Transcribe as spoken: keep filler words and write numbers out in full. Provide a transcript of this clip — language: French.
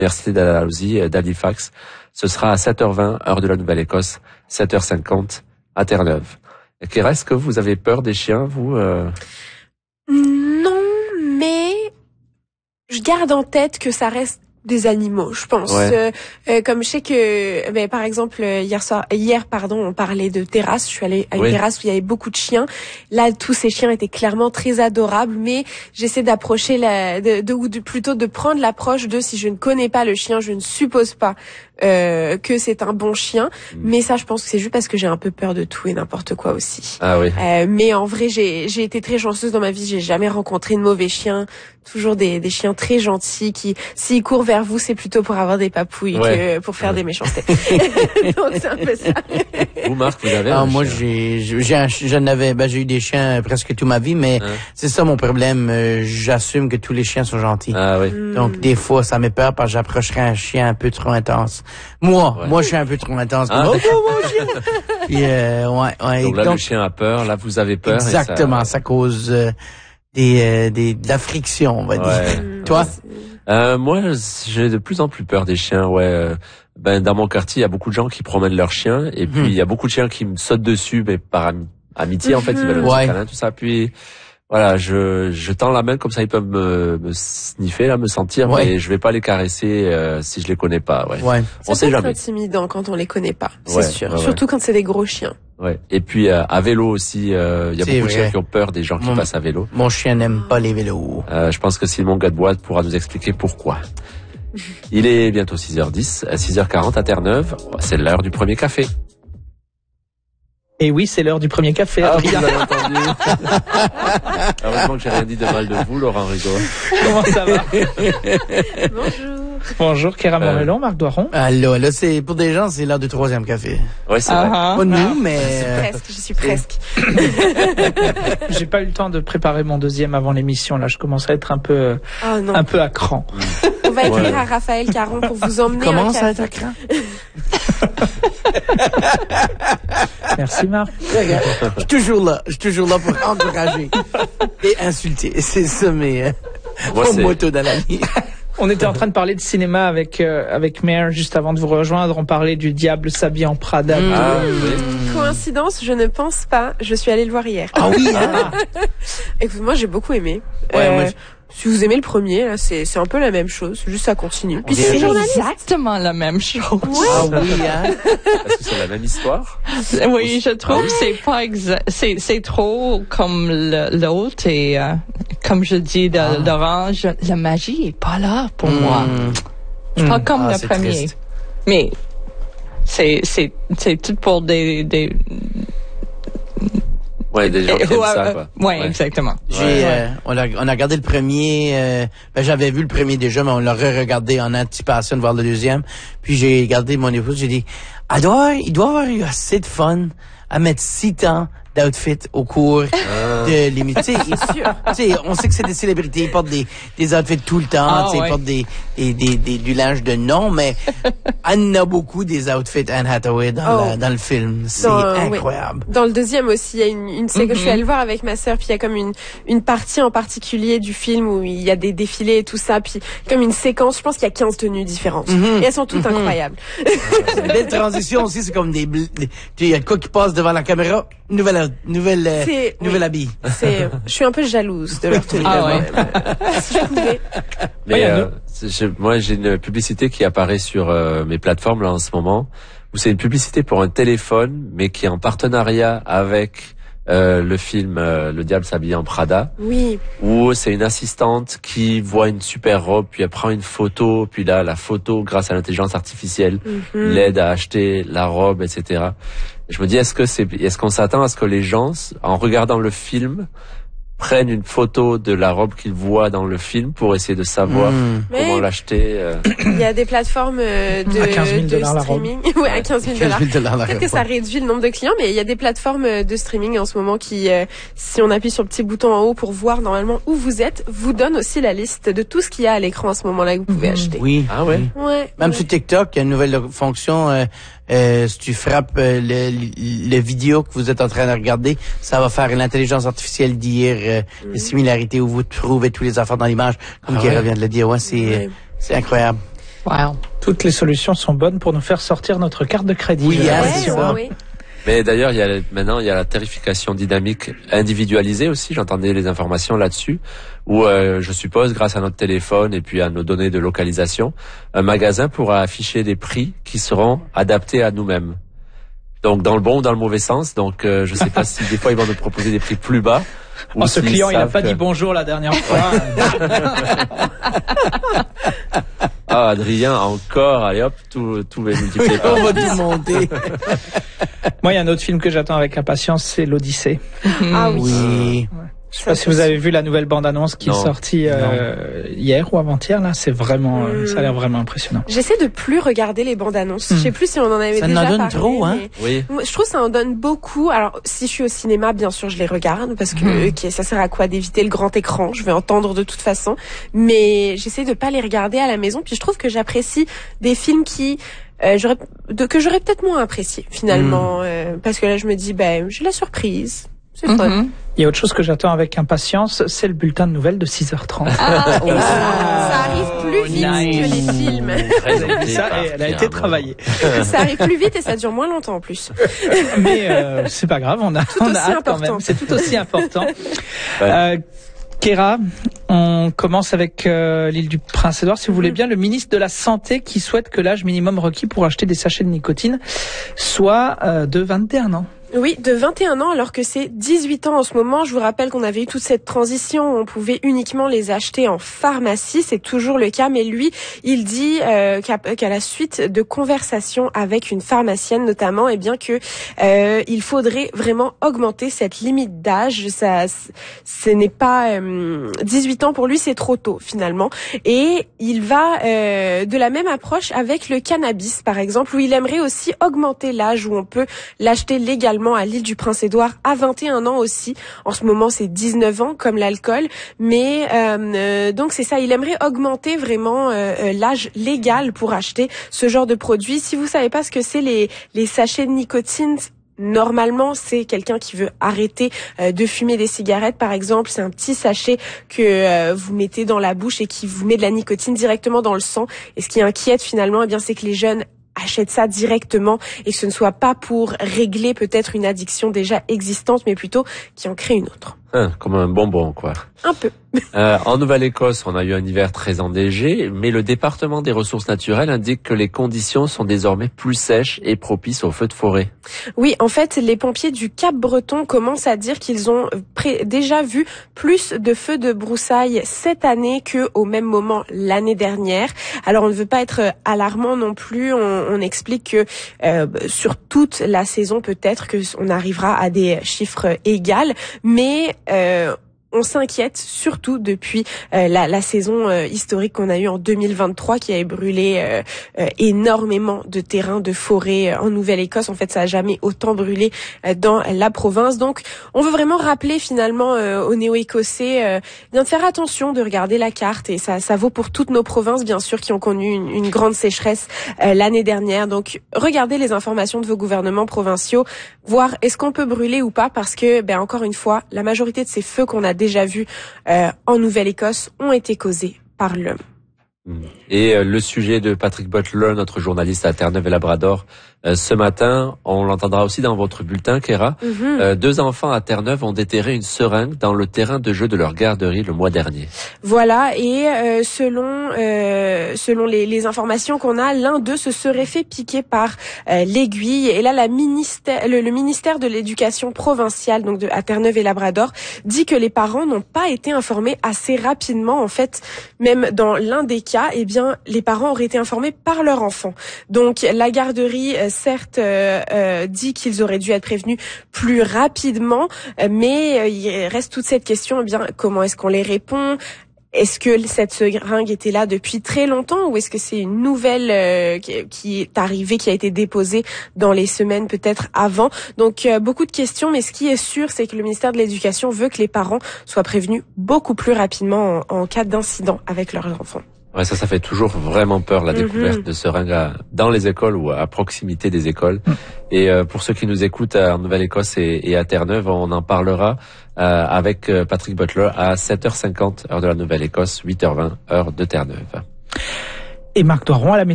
l'Université d'Andalousie d'Halifax. Ce sera à sept heures vingt, heure de la Nouvelle-Écosse, sept heures cinquante à Terre-Neuve. Kira, est-ce que vous avez peur des chiens, vous euh... Non, mais je garde en tête que ça reste des animaux, je pense. Ouais. Euh, euh, comme je sais que, ben, par exemple, hier soir, hier, pardon, on parlait de terrasse. Je suis allée à une Oui. terrasse où il y avait beaucoup de chiens. Là, tous ces chiens étaient clairement très adorables, mais j'essaie d'approcher la, de, de, ou de, plutôt de prendre l'approche de si je ne connais pas le chien, je ne suppose pas euh, que c'est un bon chien. Mm. Mais ça, je pense que c'est juste parce que j'ai un peu peur de tout et n'importe quoi aussi. Ah oui. Euh, mais en vrai, j'ai, j'ai été très chanceuse dans ma vie. J'ai jamais rencontré de mauvais chiens. Toujours des, des chiens très gentils qui, s'ils courent vers vous, c'est plutôt pour avoir des papouilles Ouais. que pour faire Ouais. des méchancetés. Donc c'est un peu ça. Vous, Marc, vous avez Ah, un moi, chien? j'ai, j'ai, un, j'en avais, ben, j'ai eu des chiens presque toute ma vie, mais Hein? c'est ça mon problème. Euh, j'assume que tous les chiens sont gentils. Ah oui. Donc, des fois, ça me peur parce que j'approcherais un chien un peu trop intense. Moi, Ouais. moi, je suis un peu trop intense. Ah, Comme, oh, oh, mon chien! Puis, euh, ouais, ouais. Donc là, Donc, le chien a peur. Là, vous avez peur. exactement, Et ça, cause euh, des, euh, des, de la friction, on va Ouais. dire. Toi? ça... Euh, moi, j'ai de plus en plus peur des chiens. Ouais. Euh, Ben dans mon quartier, il y a beaucoup de gens qui promènent leurs chiens, et puis Mhm. il y a beaucoup de chiens qui me sautent dessus, mais par am- amitié en fait, ils veulent un petit Ouais. câlin, tout ça. Puis voilà, je je tends la main comme ça, ils peuvent me, me sniffer là, me sentir, Ouais. mais je vais pas les caresser euh, si je les connais pas. Ouais. Ouais. On Ça sait peut être jamais. intimidant quand on les connaît pas, c'est Ouais, sûr. ouais, ouais. Surtout quand c'est des gros chiens. Ouais. Et puis euh, à vélo aussi, euh, il y a C'est beaucoup de vrai. chiens qui ont peur des gens qui Mon- passent à vélo. Mon chien n'aime pas les vélos. Euh, je pense que Simon Gadebois pourra nous expliquer pourquoi. Il est bientôt six heures dix, à six heures quarante à Terre-Neuve. C'est l'heure du premier café. Et oui, c'est l'heure du premier café. Ah, vous Adrien. avez entendu. Heureusement que j'ai rien dit de mal de vous, Laurent Rigaud. Comment ça va? Bonjour. Bonjour, Kéra Euh. Morelon, Marc Doiron. Ah, là, là, c'est, pour des gens, c'est l'heure du troisième café. Ouais, c'est vrai. Ah, Pas ah. nous, mais, euh, Presque, je suis presque. J'ai pas eu le temps de préparer mon deuxième avant l'émission. Là, je commence à être un peu, Oh non. un peu à cran. On va écrire Ouais. à Raphaël Caron pour vous emmener comment un ça va café. être à cran? Merci, Marc. Regarde, je suis toujours là. Je suis toujours là pour encourager et insulter. C'est ça, mais, euh, Moi, mon c'est- moto dans la vie. On était en train de parler de cinéma avec euh, avec Mère juste avant de vous rejoindre. On parlait du Diable s'habille en Prada. Mm. Ah, oui. Coïncidence, je ne pense pas. Je suis allée le voir hier. Ah oui, hein? Écoute, moi j'ai beaucoup aimé. Ouais, Euh, moi, je- Si vous aimez le premier, là, c'est c'est un peu la même chose, juste ça continue. Puis dirait- c'est C'est journaliste. exactement la même chose. Ah oui, hein? Est-ce que c'est la même histoire? Oui, je trouve que c'est pas exa- c'est c'est trop comme le- l'autre et euh, comme je dis de Ah. l'orange, la magie est pas là pour moi. Mm. C'est pas Mm. comme Ah, le c'est premier. triste. Mais c'est c'est c'est tout pour des des Ouais, des gens qui aiment ouais, ça, euh, quoi. ouais, exactement. J'ai, Ouais. euh, on, a, on a regardé le premier. Euh, ben, j'avais vu le premier déjà, mais on l'a re-regardé en anticipation de voir le deuxième. Puis j'ai regardé mon épouse, j'ai dit, elle doit avoir- il doit avoir eu assez de fun à mettre six temps d'outfit au cours Ah. de l'émission. Tu sais, tu sais, on sait que c'est des célébrités, ils portent des, des outfits tout le temps, Ah, tu sais, ouais. ils portent des, des, des, des- du linge de nom, mais Anne a beaucoup des outfits Anne Hathaway dans, Oh. la- dans le film. C'est Dans, euh, oui. incroyable. Dans le deuxième aussi, il y a une, une séquence. Mhm. Je suis allée le voir avec ma sœur, puis il y a comme une une partie en particulier du film où il y a des défilés et tout ça, puis comme une séquence. Je pense qu'il y a quinze tenues différentes Mhm. et elles sont toutes Mhm. incroyables. Les belles transitions aussi, c'est comme des, bl- des- tu sais, il y a de quoi qui passe devant la caméra, nouvelle, nouvelle, euh, C'est- nouvelle oui. habit. C'est, je suis un peu jalouse de leur tenue. Ah ouais. Si je pouvais. Mais Ouais, euh, c'est- je- moi, j'ai une publicité qui apparaît sur euh, mes plateformes là en ce moment, où c'est une publicité pour un téléphone, mais qui est en partenariat avec euh, le film euh, Le Diable s'habille en Prada, Oui. où c'est une assistante qui voit une super robe, puis elle prend une photo, puis là, la photo, grâce à l'intelligence artificielle, Mhm. l'aide à acheter la robe, et cetera. Et je me dis, est-ce que c'est, est-ce qu'on s'attend à ce que les gens, en regardant le film, prennent une photo de la robe qu'ils voient dans le film pour essayer de savoir Mm. comment Mais- l'acheter euh. Il y a des plateformes euh, de, À quinze mille de dollars la robe. streaming. Ouais, à quinze mille dollars. quinze mille dollars la Peut-être que robe. ça réduit le nombre de clients, mais il y a des plateformes euh, de streaming en ce moment qui, euh, si on appuie sur le petit bouton en haut pour voir normalement où vous êtes, vous donne aussi la liste de tout ce qu'il y a à l'écran à ce moment-là que vous pouvez Mhm. acheter. Oui. Ah ouais? oui. Ouais. Même ouais. sur TikTok, il y a une nouvelle fonction, euh, euh, si tu frappes euh, le, le, le vidéo que vous êtes en train de regarder, ça va faire l'intelligence artificielle dire euh, Mhm. les similarités où vous trouvez tous les affaires dans l'image, comme Ah Kéra ouais? vient de le dire. Ouais, c'est, Ouais. c'est incroyable. Wow. Toutes les solutions sont bonnes pour nous faire sortir notre carte de crédit. Oui, j'ai hein, l'impression. c'est ça. oui. Mais d'ailleurs, il y a maintenant il y a la tarification dynamique individualisée aussi. J'entendais les informations là-dessus, où euh, je suppose, grâce à notre téléphone et puis à nos données de localisation, un magasin pourra afficher des prix qui seront adaptés à nous-mêmes. Donc dans le bon ou dans le mauvais sens. Donc euh, je sais pas si des fois ils vont nous proposer des prix plus bas. Oh, ce client, il a pas que... dit bonjour la dernière fois. Ah, Adrien, encore, allez hop, tout, tout va multiplier par On va dix. tout monter. Moi, il y a un autre film que j'attends avec impatience, c'est l'Odyssée. Ah oui. Oui. Je sais pas si vous avez vu la nouvelle bande-annonce qui Non. est sortie euh, hier ou avant-hier. Là, c'est vraiment, euh, Mm. ça a l'air vraiment impressionnant. J'essaie de plus regarder les bandes annonces. Hmm. Je sais plus si on en avait Ça déjà en donne parlé. trop, hein. mais- Oui. Moi, je trouve que ça en donne beaucoup. Alors, si je suis au cinéma, bien sûr, je les regarde parce que Mhm. ok, ça sert à quoi d'éviter le grand écran. Je vais entendre de toute façon, mais j'essaie de pas les regarder à la maison. Puis je trouve que j'apprécie des films qui euh, j'aurais de, que j'aurais peut-être moins apprécié finalement, euh, parce que là, je me dis, ben, j'ai la surprise. C'est fun. Mhm. Il y a autre chose que j'attends avec impatience, c'est le bulletin de nouvelles de six heures trente. Ah, Et ça, ça arrive plus vite nice. que les films. Présenté Ça, par elle a Pierre été Amand. travaillée. Ça arrive plus vite et ça dure moins longtemps en plus. Mais euh, c'est pas grave, on a, on a aussi hâte quand important. même. C'est tout aussi important. Euh, Kéra, on commence avec euh, l'île du Prince-Édouard. Si vous voulez bien, le ministre de la Santé qui souhaite que l'âge minimum requis pour acheter des sachets de nicotine soit euh, de vingt et un ans. Oui, de vingt et un ans, alors que c'est dix-huit ans en ce moment. Je vous rappelle qu'on avait eu toute cette transition où on pouvait uniquement les acheter en pharmacie. C'est toujours le cas, mais lui, il dit euh, qu'à, qu'à la suite de conversations avec une pharmacienne notamment, eh bien que euh, il faudrait vraiment augmenter cette limite d'âge. Ça, ce n'est pas euh, dix-huit ans pour lui, c'est trop tôt finalement. Et il va euh, de la même approche avec le cannabis, par exemple, où il aimerait aussi augmenter l'âge où on peut l'acheter légalement à l'île du Prince-Édouard à vingt et un ans aussi. En ce moment, c'est dix-neuf ans comme l'alcool, mais euh, euh, donc c'est ça. Il aimerait augmenter vraiment euh, l'âge légal pour acheter ce genre de produit. Si vous savez pas ce que c'est les les sachets de nicotine, normalement, c'est quelqu'un qui veut arrêter euh, de fumer des cigarettes, par exemple. C'est un petit sachet que euh, vous mettez dans la bouche et qui vous met de la nicotine directement dans le sang. Et ce qui inquiète finalement, eh bien, c'est que les jeunes achètent ça directement et que ce ne soit pas pour régler peut-être une addiction déjà existante, mais plutôt qui en crée une autre. Hein, comme un bonbon, quoi. Un peu. Euh, en Nouvelle-Écosse, on a eu un hiver très enneigé, mais le département des ressources naturelles indique que les conditions sont désormais plus sèches et propices aux feux de forêt. Oui, en fait, les pompiers du Cap-Breton commencent à dire qu'ils ont pré- déjà vu plus de feux de broussailles cette année que au même moment l'année dernière. Alors, on ne veut pas être alarmant non plus. On, on explique que euh, sur toute la saison, peut-être que on arrivera à des chiffres égaux, mais euh, on s'inquiète surtout depuis euh, la, la saison euh, historique qu'on a eue en deux mille vingt-trois qui avait brûlé euh, euh, énormément de terrains, de forêts euh, en Nouvelle-Écosse. En fait, ça a jamais autant brûlé euh, dans la province. Donc, on veut vraiment rappeler finalement euh, aux Néo-Écossais euh, bien de faire attention, de regarder la carte. Et ça, ça vaut pour toutes nos provinces, bien sûr, qui ont connu une, une grande sécheresse euh, l'année dernière. Donc, regardez les informations de vos gouvernements provinciaux, voir est-ce qu'on peut brûler ou pas, parce que, ben encore une fois, la majorité de ces feux qu'on a déjà vus euh, en Nouvelle-Écosse ont été causés par l'homme. Et euh, le sujet de Patrick Butler, notre journaliste à Terre-Neuve et Labrador, euh, ce matin, on l'entendra aussi dans votre bulletin, Kéra. Mm-hmm. Euh, deux enfants à Terre-Neuve ont déterré une seringue dans le terrain de jeu de leur garderie le mois dernier. Voilà, et euh, selon euh, selon les, les informations qu'on a, l'un d'eux se serait fait piquer par euh, l'aiguille. Et là, la ministère, le, le ministère de l'Éducation provinciale, donc de, à Terre-Neuve et Labrador, dit que les parents n'ont pas été informés assez rapidement. En fait, même dans l'un des cas, eh bien, les parents auraient été informés par leur enfant. Donc, la garderie, euh, certes, euh, euh, dit qu'ils auraient dû être prévenus plus rapidement, euh, mais euh, il reste toute cette question, eh bien, comment est-ce qu'on les répond ? Est-ce que cette seringue était là depuis très longtemps ou est-ce que c'est une nouvelle euh, qui, qui est arrivée, qui a été déposée dans les semaines peut-être avant? Donc, euh, beaucoup de questions, mais ce qui est sûr, c'est que le ministère de l'Éducation veut que les parents soient prévenus beaucoup plus rapidement en, en cas d'incident avec leurs enfants. Ouais, ça, ça fait toujours vraiment peur, la Mm-hmm. découverte de seringues à- dans les écoles ou à proximité des écoles. Et euh, pour ceux qui nous écoutent en Nouvelle-Écosse et, et à Terre-Neuve, on en parlera euh, avec euh, Patrick Butler à sept heures cinquante, heure de la Nouvelle-Écosse, huit heures vingt, heure de Terre-Neuve. et Marc Doiron à la